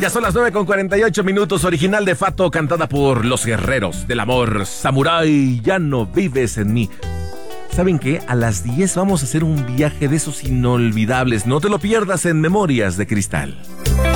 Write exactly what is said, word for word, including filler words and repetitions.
Ya son las nueve con cuarenta y ocho minutos, original de Fato, cantada por Los Guerreros del Amor. Samurai, ya no vives en mí. ¿Saben qué? A las diez vamos a hacer un viaje de esos inolvidables. No te lo pierdas en Memorias de Cristal.